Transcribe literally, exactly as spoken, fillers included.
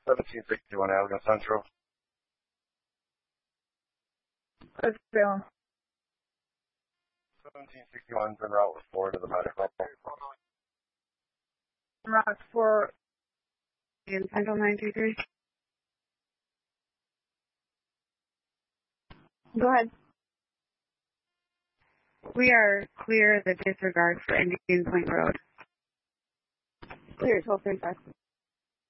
seventeen sixty-one Allegan Central. Let's go. seventeen sixty-one en route with four to the medical. Route four in Central nine two three. Go ahead. We are clear the disregard for Indian Point Road. Clear, twelve thirty-five.